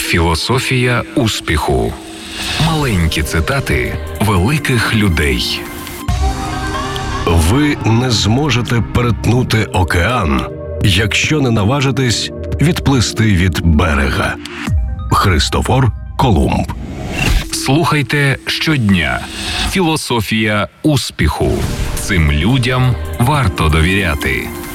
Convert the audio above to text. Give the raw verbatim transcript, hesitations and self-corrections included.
Філософія успіху. Маленькі цитати великих людей. Ви не зможете перетнути океан, якщо не наважитесь відплисти від берега. Христофор Колумб. Слухайте щодня. Філософія успіху. Цим людям варто довіряти.